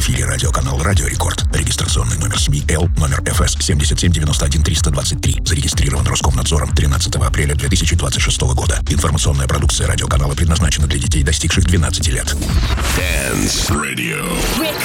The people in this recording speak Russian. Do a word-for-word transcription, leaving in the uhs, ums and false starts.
эфире радиоканал «Радио Рекорд». Регистрационный номер СМИ Л, номер эф эс семь семь девять один три два три. Зарегистрирован Роскомнадзором тринадцатого апреля две тысячи двадцать шестого года. Информационная продукция радиоканала предназначена для детей, достигших двенадцати лет. Dance Radio.